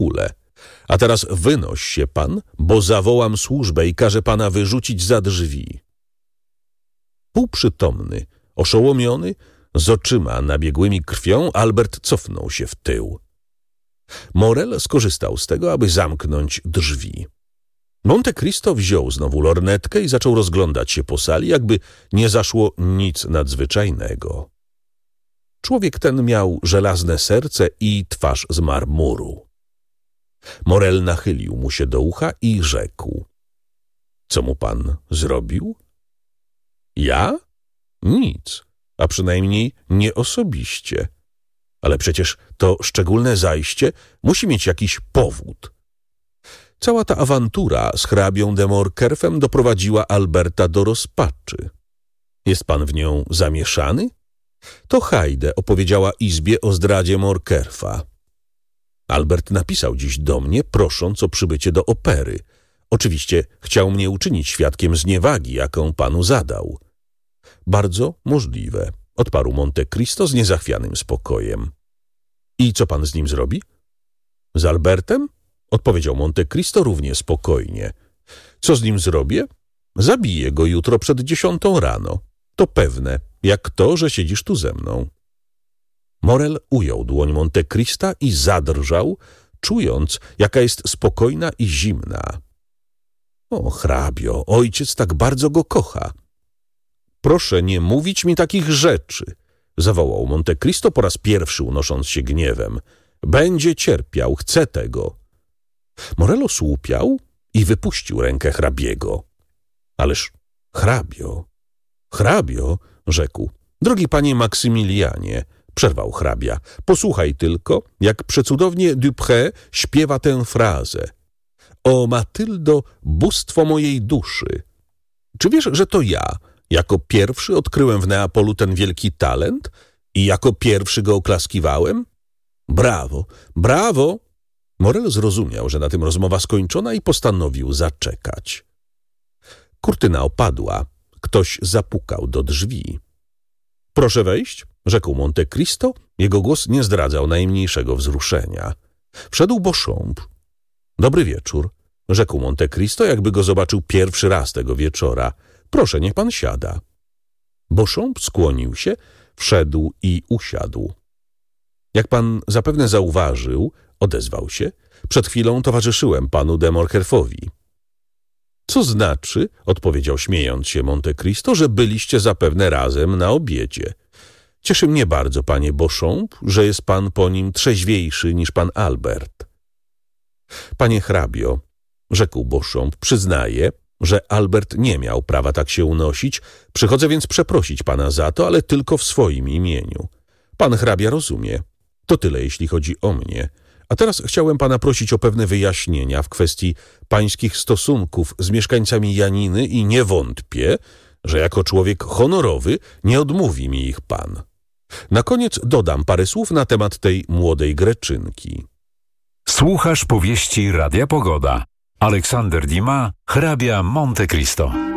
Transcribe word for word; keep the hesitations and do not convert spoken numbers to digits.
ule. A teraz wynoś się pan, bo zawołam służbę i każę pana wyrzucić za drzwi. Półprzytomny, oszołomiony, z oczyma nabiegłymi krwią, Albert cofnął się w tył. Morel skorzystał z tego, aby zamknąć drzwi. Monte Cristo wziął znowu lornetkę i zaczął rozglądać się po sali, jakby nie zaszło nic nadzwyczajnego. Człowiek ten miał żelazne serce i twarz z marmuru. Morel nachylił mu się do ucha i rzekł: co mu pan zrobił? Ja? Nic, a przynajmniej nie osobiście. Ale przecież to szczególne zajście musi mieć jakiś powód. Cała ta awantura z hrabią de Morkerfem doprowadziła Alberta do rozpaczy. Jest pan w nią zamieszany? To Haide opowiedziała Izbie o zdradzie Morkerfa. Albert napisał dziś do mnie, prosząc o przybycie do opery. Oczywiście chciał mnie uczynić świadkiem zniewagi, jaką panu zadał. Bardzo możliwe, odparł Monte Cristo z niezachwianym spokojem. I co pan z nim zrobi? Z Albertem? Odpowiedział Monte Cristo równie spokojnie. Co z nim zrobię? Zabiję go jutro przed dziesiątą rano. To pewne, jak to, że siedzisz tu ze mną. Morel ujął dłoń Monte Crista i zadrżał, czując, jaka jest spokojna i zimna. O, hrabio, ojciec tak bardzo go kocha. Proszę nie mówić mi takich rzeczy, zawołał Monte Cristo po raz pierwszy unosząc się gniewem. Będzie cierpiał, chcę tego. Morel osłupiał i wypuścił rękę hrabiego. Ależ hrabio, hrabio, rzekł. Drogi panie Maksymilianie, przerwał hrabia, posłuchaj tylko, jak przecudownie Dupré śpiewa tę frazę. O Matyldo, bóstwo mojej duszy. Czy wiesz, że to ja jako pierwszy odkryłem w Neapolu ten wielki talent i jako pierwszy go oklaskiwałem? Brawo, brawo! Morel zrozumiał, że na tym rozmowa skończona i postanowił zaczekać. Kurtyna opadła. Ktoś zapukał do drzwi. Proszę wejść, rzekł Monte Cristo. Jego głos nie zdradzał najmniejszego wzruszenia. Wszedł Beauchamp. Dobry wieczór, rzekł Monte Cristo, jakby go zobaczył pierwszy raz tego wieczora. Proszę, niech pan siada. Beauchamp skłonił się, wszedł i usiadł. Jak pan zapewne zauważył, odezwał się, przed chwilą towarzyszyłem panu de Morkerfowi. Co znaczy, odpowiedział śmiejąc się Monte Cristo, że byliście zapewne razem na obiedzie. Cieszy mnie bardzo, panie Beauchamp, że jest pan po nim trzeźwiejszy niż pan Albert. Panie hrabio, rzekł Beauchamp, przyznaję, że Albert nie miał prawa tak się unosić. Przychodzę więc przeprosić pana za to, ale tylko w swoim imieniu. Pan hrabia rozumie. To tyle, jeśli chodzi o mnie. A teraz chciałem pana prosić o pewne wyjaśnienia w kwestii pańskich stosunków z mieszkańcami Janiny i nie wątpię, że jako człowiek honorowy nie odmówi mi ich pan. Na koniec dodam parę słów na temat tej młodej Greczynki. Słuchasz powieści Radia Pogoda. Aleksander Dumas, hrabia Monte Cristo.